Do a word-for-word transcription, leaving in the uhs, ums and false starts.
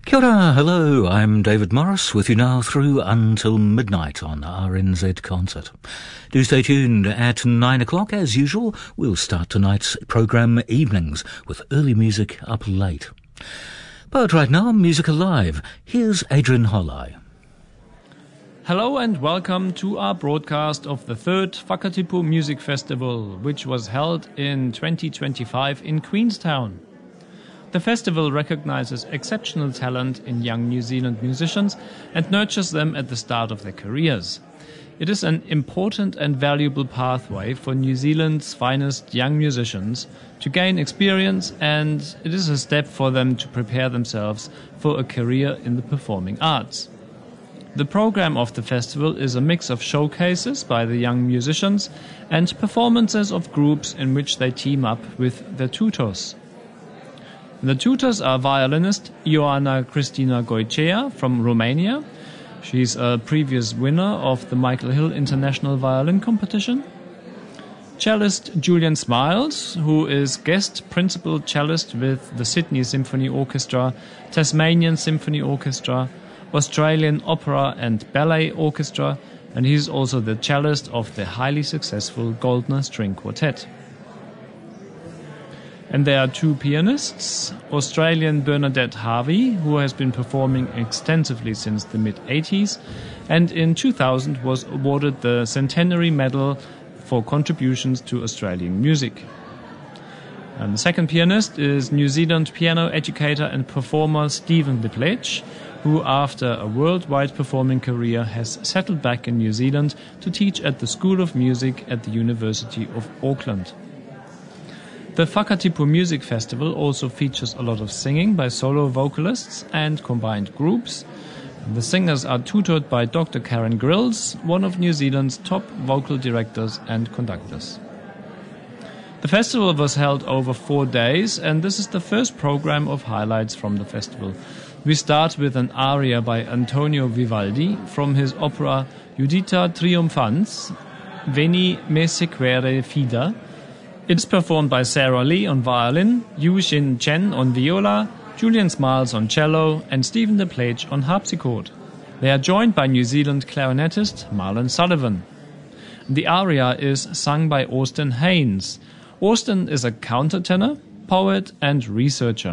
Kia ora, hello, I'm David Morris with you now through until midnight on R N Z Concert. Do stay tuned at nine o'clock as usual. We'll start tonight's programme evenings with early music up late. But right now, Music Alive. Here's Adrian Holley. Hello and welcome to our broadcast of the third Whakatipu Music Festival, which was held in twenty twenty-five in Queenstown. The festival recognizes exceptional talent in young New Zealand musicians and nurtures them at the start of their careers. It is an important and valuable pathway for New Zealand's finest young musicians to gain experience, and it is a step for them to prepare themselves for a career in the performing arts. The program of the festival is a mix of showcases by the young musicians and performances of groups in which they team up with their tutors. The tutors are violinist Ioana Cristina Goicea from Romania. She's a previous winner of the Michael Hill International Violin Competition. Cellist Julian Smiles, who is guest principal cellist with the Sydney Symphony Orchestra, Tasmanian Symphony Orchestra, Australian Opera and Ballet Orchestra, and he's also the cellist of the highly successful Goldner String Quartet. And there are two pianists, Australian Bernadette Harvey, who has been performing extensively since the mid-eighties, and in two thousand was awarded the Centenary Medal for contributions to Australian music. And the second pianist is New Zealand piano educator and performer Stephen DePledge, who after a worldwide performing career has settled back in New Zealand to teach at the School of Music at the University of Auckland. The Whakatipu Music Festival also features a lot of singing by solo vocalists and combined groups. The singers are tutored by Doctor Karen Grills, one of New Zealand's top vocal directors and conductors. The festival was held over four days, and this is the first program of highlights from the festival. We start with an aria by Antonio Vivaldi from his opera Judita Triumphans, Veni me sequere fida. It's performed by Sarah Lee on violin, Yu Xin Chen on viola, Julian Smiles on cello, and Stephen DePledge on harpsichord. They are joined by New Zealand clarinetist Marlon Sullivan. The aria is sung by Austin Haynes. Austin is a countertenor, poet, and researcher.